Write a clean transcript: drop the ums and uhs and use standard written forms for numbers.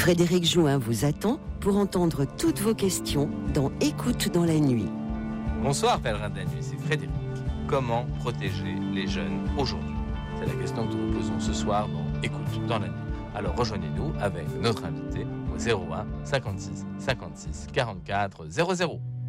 Frédéric Jouin vous attend pour entendre toutes vos questions dans Écoute dans la nuit. Bonsoir pèlerin de la nuit, c'est Frédéric. Comment protéger les jeunes aujourd'hui? C'est la question que nous vous posons ce soir dans Écoute dans la nuit. Alors rejoignez-nous avec notre invité au 01 56 56 44 00.